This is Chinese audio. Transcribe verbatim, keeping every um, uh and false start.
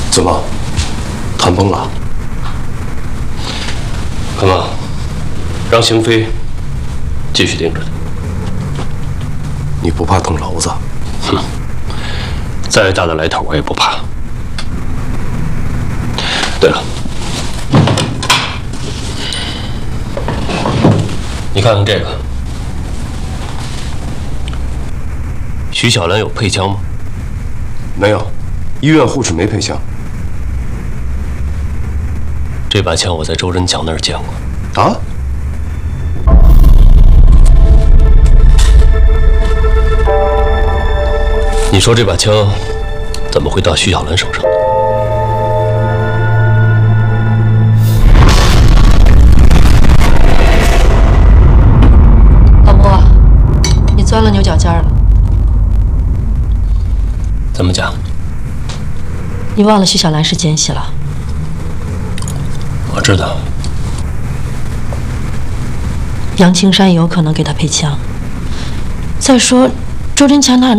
怎么，谈崩了？干嘛？让邢飞继续盯着他。你不怕捅娄子？哼，再大的来头我也不怕。对了，你看看这个，徐小兰有配枪吗？没有，医院护士没配枪。这把枪我在周仁强那儿见过。啊？你说这把枪怎么会到徐小兰手上？ 老莫，你钻了牛角尖了。 怎么讲？ 你忘了徐小兰是奸细了。 我知道。 杨青山有可能给他配枪。再说，周仁强哪有那